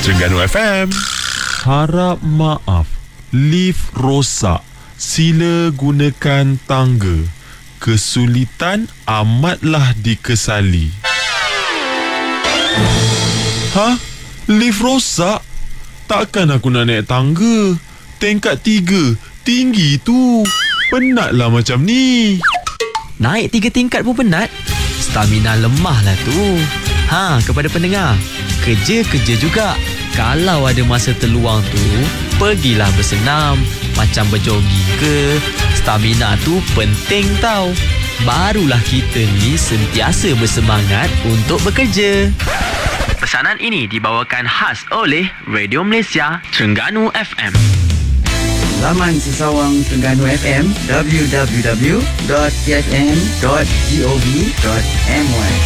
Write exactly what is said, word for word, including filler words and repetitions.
Terengganu F M. Harap maaf, lift rosak. Sila gunakan tangga. Kesulitan amatlah dikesali. Hah? Lift rosak? Takkan aku nak naik tangga. Tingkat tiga. Tinggi tu. Penatlah macam ni. Naik tiga tingkat pun penat? Stamina lemah lah tu. Ha, kepada pendengar, kerja-kerja juga. Kalau ada masa terluang tu, pergilah bersenam. Macam berjoging ke. Stamina tu penting tau. Barulah kita ni sentiasa bersemangat untuk bekerja. Pesanan ini dibawakan khas oleh Radio Malaysia Terengganu F M. Laman Sesawang Terengganu F M w w w dot t f m dot gov dot my.